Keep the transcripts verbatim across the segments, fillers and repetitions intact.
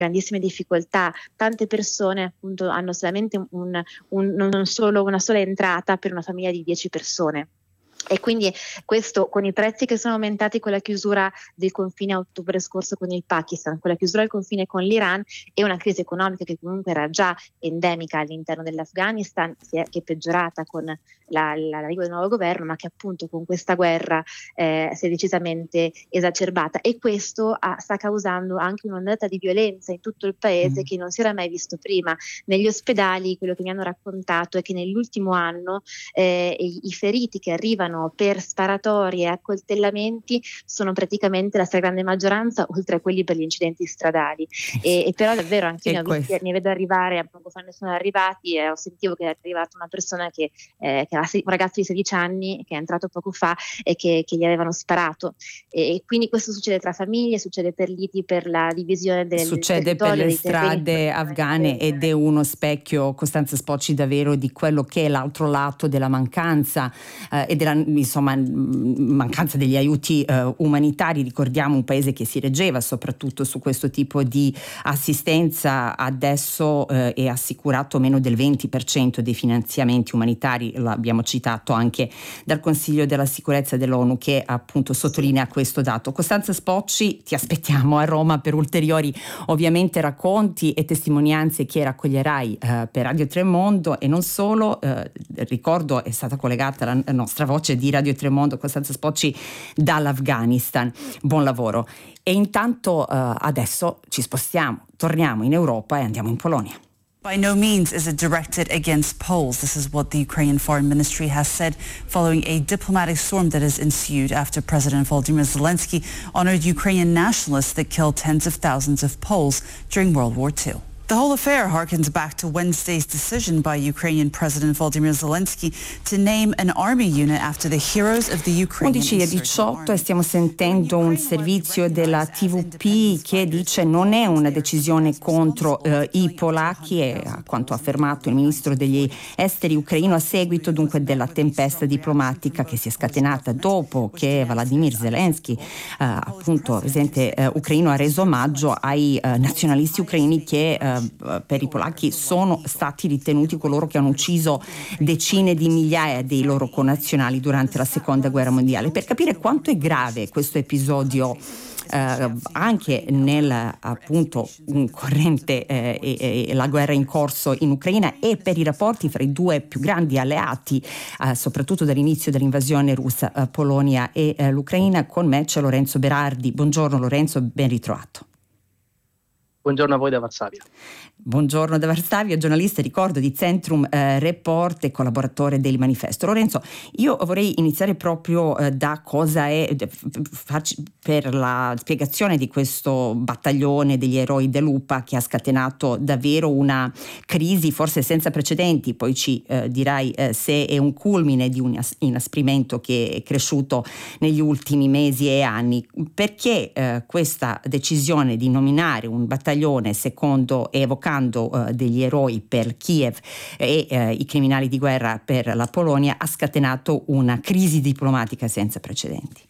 grandissime difficoltà, tante persone appunto hanno solamente un, un, non solo una sola entrata per una famiglia di dieci persone. E quindi questo, con i prezzi che sono aumentati con la chiusura del confine a ottobre scorso con il Pakistan, con la chiusura del confine con l'Iran e una crisi economica che comunque era già endemica all'interno dell'Afghanistan, che è peggiorata con la, la, l'arrivo del nuovo governo, ma che appunto con questa guerra eh, si è decisamente esacerbata, e questo ha, sta causando anche un'ondata di violenza in tutto il paese mm. che non si era mai visto prima. Negli ospedali quello che mi hanno raccontato è che nell'ultimo anno eh, i, i feriti che arrivano per sparatorie e accoltellamenti sono praticamente la stragrande maggioranza, oltre a quelli per gli incidenti stradali. E, e però davvero anche io ne, ne vedo arrivare, poco fa ne sono arrivati e ho sentito che è arrivata una persona che, eh, che era un ragazzo di sedici anni che è entrato poco fa e che, che gli avevano sparato. E, e quindi questo succede tra famiglie, succede per liti, per la divisione del succede per le strade afghane ed è uno specchio, Costanza Spocci, davvero di quello che è l'altro lato della mancanza eh, e della insomma mancanza degli aiuti eh, umanitari. Ricordiamo un paese che si reggeva soprattutto su questo tipo di assistenza, adesso eh, è assicurato meno del venti per cento dei finanziamenti umanitari, l'abbiamo citato anche dal Consiglio della Sicurezza dell'ONU che appunto sottolinea questo dato. Costanza Spocci, ti aspettiamo a Roma per ulteriori ovviamente racconti e testimonianze che raccoglierai eh, per Radio Tremondo e non solo. Eh, ricordo è stata collegata la nostra voce di Radio Tremondo, Costanza Spocci, dall'Afghanistan. Buon lavoro. E intanto uh, adesso ci spostiamo, torniamo in Europa e andiamo in Polonia. By no means is it directed against Poles. This is what the Ukrainian Foreign Ministry has said following a diplomatic storm that has ensued after President Volodymyr Zelensky honored Ukrainian nationalists that killed tens of thousands of Poles during World War Two. The whole affair harkens back to Wednesday's decision by Ukrainian President Volodymyr Zelensky to name an army unit after the heroes of the Ukrainian undici e diciotto e stiamo sentendo un servizio della T V P che dice non è una decisione contro eh, i polacchi, e a quanto ha affermato il ministro degli esteri ucraino a seguito dunque della tempesta diplomatica che si è scatenata dopo che Volodymyr Zelensky, eh, appunto presidente eh, ucraino, ha reso omaggio ai eh, nazionalisti ucraini che eh, per i polacchi sono stati ritenuti coloro che hanno ucciso decine di migliaia dei loro connazionali durante la seconda guerra mondiale. Per capire quanto è grave questo episodio eh, anche nel appunto corrente eh, e, e la guerra in corso in Ucraina e per i rapporti fra i due più grandi alleati eh, soprattutto dall'inizio dell'invasione russa, eh, Polonia e eh, l'Ucraina, con me c'è Lorenzo Berardi. Buongiorno Lorenzo, ben ritrovato. Buongiorno a voi da Varsavia. Buongiorno da Varsavia, giornalista, ricordo, di Centrum eh, Report e collaboratore del Manifesto. Lorenzo, io vorrei iniziare proprio eh, da cosa è, farci, per la spiegazione di questo battaglione degli eroi dell'U P A che ha scatenato davvero una crisi forse senza precedenti, poi ci eh, dirai eh, se è un culmine di un inasprimento che è cresciuto negli ultimi mesi e anni. Perché eh, questa decisione di nominare un battaglione secondo evocando Uh, degli eroi per Kiev e uh, i criminali di guerra per la Polonia ha scatenato una crisi diplomatica senza precedenti?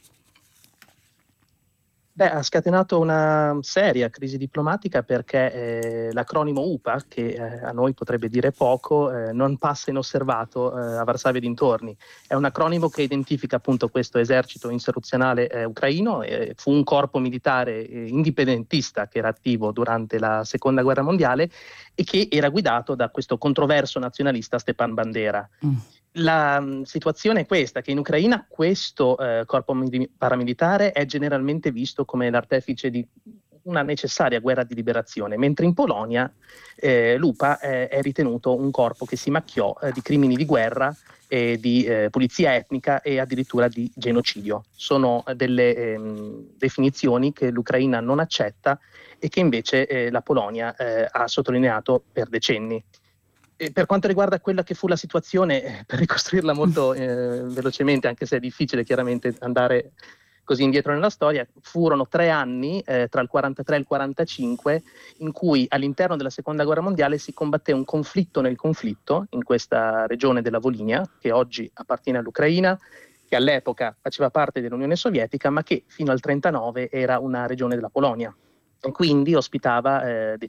Beh, ha scatenato una seria crisi diplomatica perché eh, l'acronimo U P A, che eh, a noi potrebbe dire poco, eh, non passa inosservato eh, a Varsavia e dintorni. È un acronimo che identifica appunto questo esercito insurrezionale eh, ucraino. Eh, fu un corpo militare eh, indipendentista che era attivo durante la seconda guerra mondiale e che era guidato da questo controverso nazionalista Stepan Bandera. Mm. La um, situazione è questa, che in Ucraina questo eh, corpo mili- paramilitare è generalmente visto come l'artefice di una necessaria guerra di liberazione, mentre in Polonia eh, l'U P A è, è ritenuto un corpo che si macchiò eh, di crimini di guerra, e di eh, pulizia etnica e addirittura di genocidio. Sono delle ehm, definizioni che l'Ucraina non accetta e che invece eh, la Polonia eh, ha sottolineato per decenni. E per quanto riguarda quella che fu la situazione, per ricostruirla molto eh, velocemente, anche se è difficile chiaramente andare così indietro nella storia, furono tre anni eh, tra il quarantatré e il quarantacinque in cui all'interno della seconda guerra mondiale si combatté un conflitto nel conflitto in questa regione della Volinia, che oggi appartiene all'Ucraina, che all'epoca faceva parte dell'Unione Sovietica, ma che fino al trentanove era una regione della Polonia. e quindi ospitava eh,